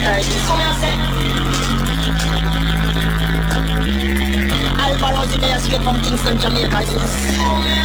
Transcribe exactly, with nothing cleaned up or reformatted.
thirty. So me I say Alvaro Zidane straight from Kingston, Jamaica. So me